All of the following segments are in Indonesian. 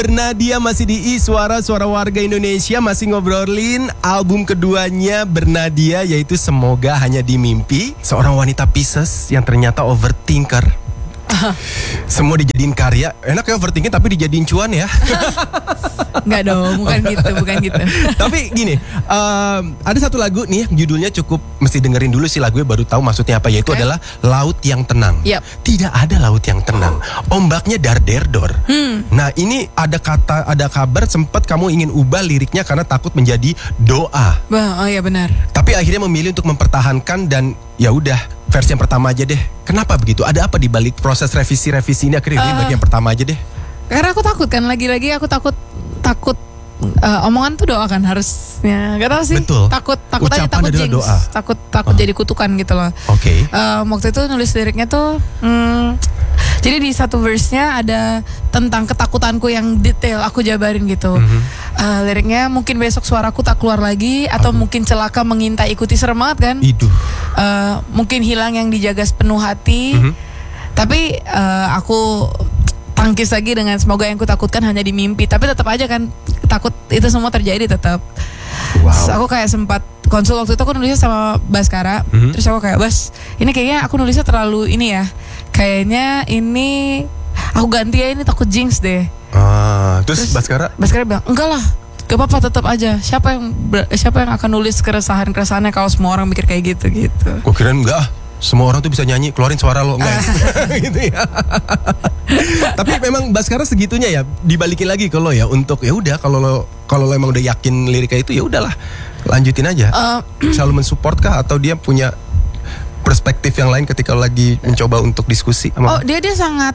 Bernadia masih di Suara-Suara Warga Indonesia, masih ngobrolin album keduanya Bernadia, yaitu Semoga Hanya di Mimpi. Seorang wanita Pisces yang ternyata overthinker. Semua dijadiin karya. Enak ya overthinking tapi dijadiin cuan ya. Enggak dong, bukan gitu. Tapi gini, ada satu lagu nih judulnya cukup mesti dengerin dulu sih lagunya baru tahu maksudnya apa, yaitu adalah Laut Yang Tenang. Yep. Tidak ada laut yang tenang, ombaknya dar-der-dor. Nah ini ada kabar sempat kamu ingin ubah liriknya karena takut menjadi doa. Oh iya benar. Tapi akhirnya memilih untuk mempertahankan dan ya udah versi yang pertama aja deh. Kenapa begitu? Ada apa di balik proses revisi ini akhirnya bagi yang pertama aja deh? Karena aku takut kan, lagi-lagi aku takut omongan tuh doa kan harusnya. Gak tahu sih. Betul. Takut Ucapan aja takut adalah jinx. doa. Takut jadi kutukan gitu loh. Oke. Waktu itu nulis liriknya tuh jadi di satu verse-nya ada tentang ketakutanku yang detail aku jabarin gitu. Liriknya mungkin besok suaraku tak keluar lagi, atau mungkin celaka mengintai ikuti, serem banget kan. Mungkin hilang yang dijaga sepenuh hati. Tapi aku tangkis lagi dengan semoga yang kutakutkan hanya di mimpi. Tapi tetap aja kan takut itu semua terjadi tetap. Terus aku kayak sempat konsul waktu itu, aku nulisnya sama Baskara. Terus aku kayak, Bas, ini kayaknya aku nulisnya terlalu ini ya. Kayaknya ini aku ganti ya, ini takut jinx deh. Terus Baskara bilang, enggak lah, gak apa-apa, tetap aja. Siapa yang akan nulis keresahannya kalau semua orang mikir kayak gitu. Gue kira enggak, semua orang tuh bisa nyanyi, keluarin suara lo enggak. Gitu ya. Tapi memang Baskara segitunya ya, dibalikin lagi ke lo ya, untuk ya udah kalau lo emang udah yakin liriknya itu ya udahlah, lanjutin aja. Selalu mensupport kah atau dia punya perspektif yang lain ketika lagi mencoba untuk diskusi sama? Dia sangat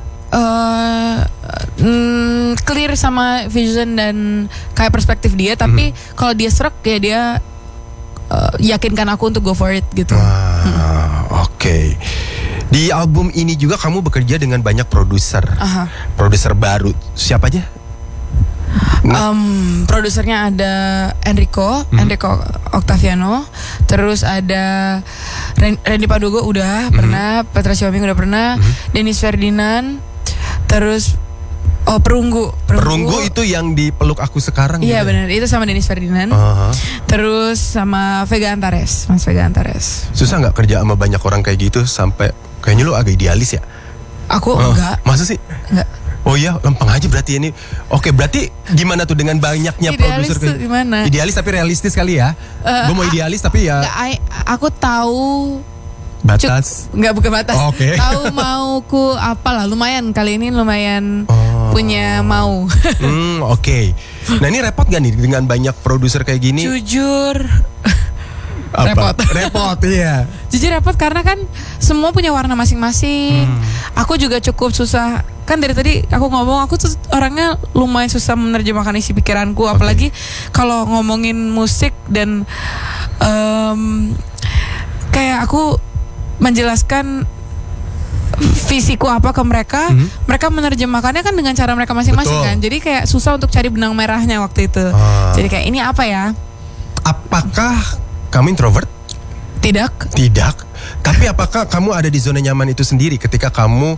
clear sama vision dan kayak perspektif dia, tapi kalau dia serak ya dia yakinkan aku untuk go for it gitu. Oke. Di album ini juga kamu bekerja dengan banyak produser. Produser baru. Siapa aja? Produsernya ada Enrico Octaviano. Terus ada Randy Padugo udah pernah, Petra Sihombing udah pernah, Dennis Ferdinand. Terus Perunggu itu yang di Peluk Aku Sekarang. Iya benar, itu sama Dennis Ferdinand. Terus sama Mas Vega Antares. Susah nggak kerja sama banyak orang kayak gitu sampai kayaknya lu agak idealis ya? Aku enggak. Masa sih? Enggak. Oh iya, lempeng aja berarti ini. Oke, berarti gimana tuh dengan banyaknya produser kayak gimana? Idealis tapi realistis kali ya. Gue mau idealis tapi ya aku tahu batas. Bukan batas. Oke. Tahu mauku apa lah, lumayan kali ini punya mau. Oke. Nah ini repot gak nih dengan banyak produser kayak gini? Jujur Repot iya. Jujur repot karena kan semua punya warna masing-masing. Aku juga cukup susah. Kan dari tadi aku ngomong, aku tuh orangnya lumayan susah menerjemahkan isi pikiranku. Apalagi kalau ngomongin musik dan kayak aku menjelaskan visiku apa ke mereka, mereka menerjemahkannya kan dengan cara mereka masing-masing. Kan. Jadi kayak susah untuk cari benang merahnya waktu itu. Jadi kayak ini apa ya? Apakah kamu introvert? Tidak. Tapi apakah kamu ada di zona nyaman itu sendiri ketika kamu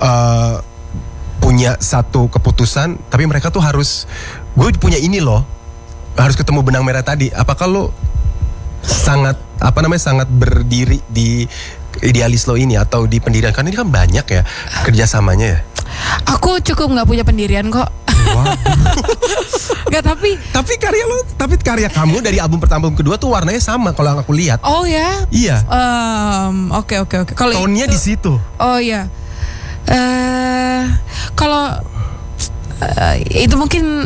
punya satu keputusan, tapi mereka tuh harus, gue punya ini loh, harus ketemu benang merah tadi. Apakah lo sangat berdiri di idealis lo ini atau di pendirian? Karena ini kan banyak ya kerjasamanya ya. Aku cukup nggak punya pendirian kok. Nggak, tapi karya kamu dari album pertama album kedua tuh warnanya sama kalau aku lihat. Oh ya? Iya. Oke. Kalau tone-nya di situ. Oh iya. Kalau itu mungkin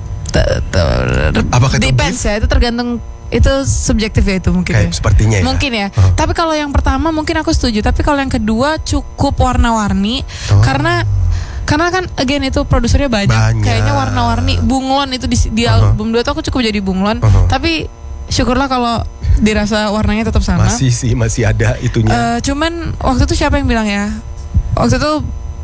depends ya, itu tergantung, itu subjektif ya, itu mungkin kayak ya. Sepertinya ya. Mungkin ya. Tapi kalau yang pertama mungkin aku setuju, tapi kalau yang kedua cukup warna-warni karena kan again itu produsernya banyak. Kayaknya warna-warni. Bunglon itu di album 2 tuh aku cukup jadi bunglon. Tapi syukurlah kalau dirasa warnanya tetap sama. Masih ada itunya. Cuman waktu itu siapa yang bilang ya? Waktu itu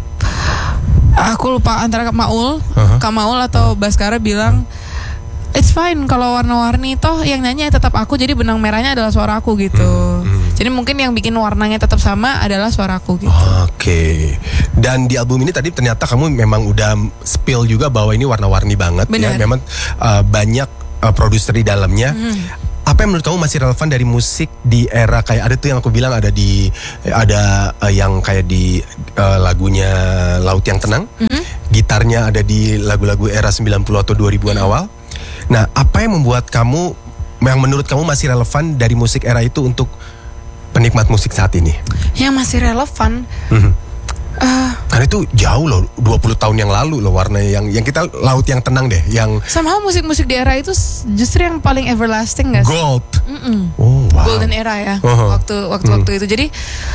aku lupa antara Kak Maul atau Baskara bilang it's fine kalau warna-warni, toh yang nyanyi tetap aku, jadi benang merahnya adalah suara aku gitu. Jadi mungkin yang bikin warnanya tetap sama adalah suaraku gitu. Oke. Dan di album ini tadi ternyata kamu memang udah spill juga bahwa ini warna-warni banget. Bener. Ya. Memang banyak produser di dalamnya. Apa yang menurut kamu masih relevan dari musik di era kayak ada tuh yang aku bilang ada yang kayak di lagunya Laut Yang Tenang. Gitarnya ada di lagu-lagu era 90 atau 2000-an awal. Nah, apa yang membuat kamu yang menurut kamu masih relevan dari musik era itu untuk penikmat musik saat ini? Yang masih relevan. Karena itu jauh loh, 20 tahun yang lalu loh warnanya yang kita Laut Yang Tenang deh, yang Somehow musik-musik di era itu justru yang paling everlasting gak sih? gold. Oh, wow. Golden era ya, Uh-huh. waktu itu. Jadi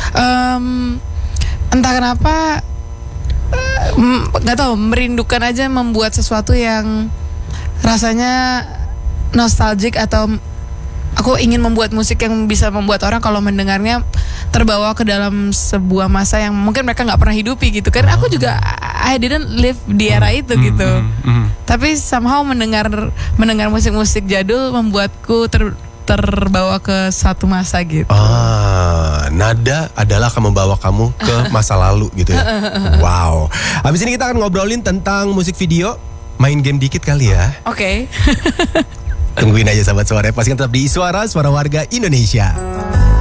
entah kenapa nggak tahu, merindukan aja membuat sesuatu yang rasanya nostalgic, atau aku ingin membuat musik yang bisa membuat orang kalau mendengarnya terbawa ke dalam sebuah masa yang mungkin mereka nggak pernah hidupi gitu kan. Aku juga I didn't live di era itu gitu. Tapi somehow mendengar musik-musik jadul membuatku terbawa ke satu masa gitu. Nada adalah akan membawa kamu ke masa lalu gitu ya. Wow. Habis ini kita akan ngobrolin tentang musik video. Main game dikit kali ya. Oke. Tungguin aja sahabat suara, pastikan tetap di Suara Warga Indonesia.